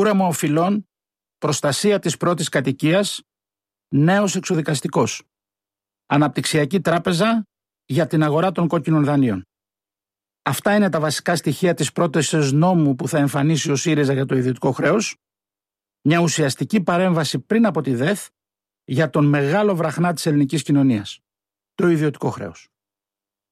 κούρεμα οφειλών, προστασία της πρώτης κατοικίας, νέος εξουδικαστικός. Αναπτυξιακή τράπεζα για την αγορά των κόκκινων δανείων. Αυτά είναι τα βασικά στοιχεία της πρότασης νόμου που θα εμφανίσει ο ΣΥΡΙΖΑ για το ιδιωτικό χρέος. Μια ουσιαστική παρέμβαση πριν από τη ΔΕΘ για τον μεγάλο βραχνά της ελληνικής κοινωνίας, το ιδιωτικό χρέος.